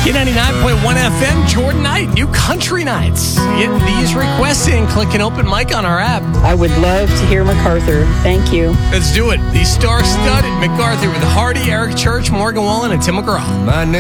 K99.1 FM, Jordan Knight, New Country Nights. Get these requests in, click an open mic on our app. I would love to hear MacArthur. Thank you. Let's do it. The star-studded MacArthur with Hardy, Eric Church, Morgan Wallen, and Tim McGraw. My name